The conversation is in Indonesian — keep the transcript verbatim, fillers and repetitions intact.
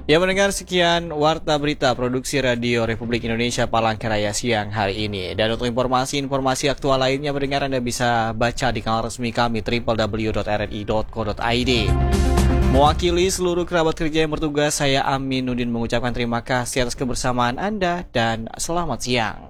Ya mendengar sekian Warta Berita Produksi Radio Republik Indonesia Palangkaraya siang hari ini. Dan untuk informasi-informasi aktual lainnya mendengar Anda bisa baca di kanal resmi kami w w w dot r r i dot co dot i d. Mewakili seluruh kerabat kerja yang bertugas, saya Amin Nudin mengucapkan terima kasih atas kebersamaan Anda dan selamat siang.